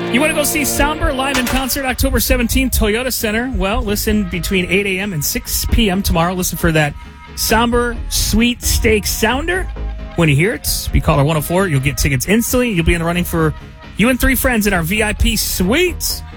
You want to go see Somber live in concert October 17th, Toyota Center? Well, listen between 8 a.m. and 6 p.m. tomorrow. Listen for that Somber Sweet Steak Sounder. When you hear it, be caller 104. You'll get tickets instantly. You'll be in the running for you and 3 friends in our VIP suite.